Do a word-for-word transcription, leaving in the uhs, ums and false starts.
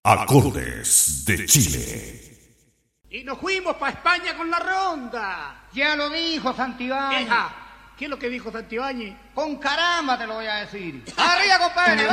Acordes de Chile. Y nos fuimos para España con la ronda. Ya lo dijo Santibáñez. Eja, ¿qué es lo que dijo Santibáñez? Con caramba te lo voy a decir. ¡Arriba, compadre!